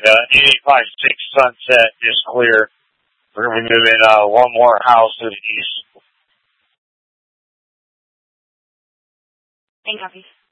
885-6 Sunset is clear. We're going to be moving one more house to the east. And copy.